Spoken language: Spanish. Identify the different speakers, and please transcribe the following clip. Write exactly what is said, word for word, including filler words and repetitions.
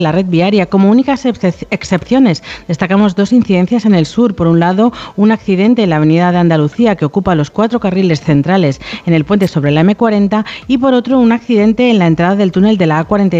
Speaker 1: la red viaria. Como únicas excep- excepciones, destacamos dos incidencias en el sur. Por un lado, un accidente en la avenida de Andalucía que ocupa los cuatro carriles centrales en el puente sobre la eme cuarenta y por otro, un accidente en la entrada del túnel de la A cuarenta y dos